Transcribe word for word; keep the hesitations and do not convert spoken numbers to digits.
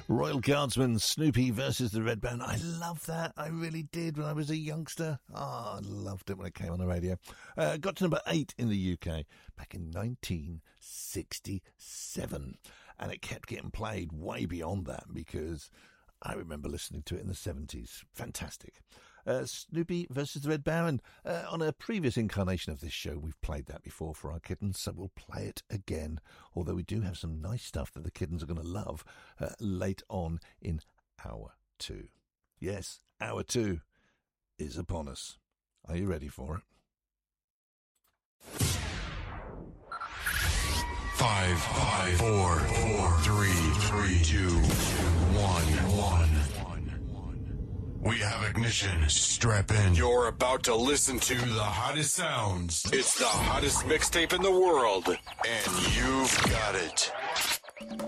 Royal Guardsman, Snoopy versus the Red Band. I love that. I really did when I was a youngster. Ah, oh, I loved it when it came on the radio. Uh, got to number eight in the U K back in nineteen sixty-seven. And it kept getting played way beyond that because I remember listening to it in the seventies. Fantastic. Uh, Snoopy versus the Red Baron. Uh, on a previous incarnation of this show, we've played that before for our kittens, so we'll play it again. Although we do have some nice stuff that the kittens are going to love uh, late on in hour two. Yes, hour two is upon us. Are you ready for it? Five, five, four, four, three, three, two, one, one. We have ignition. Strap in. You're about to listen to the hottest sounds. It's the hottest mixtape in the world, and you've got it.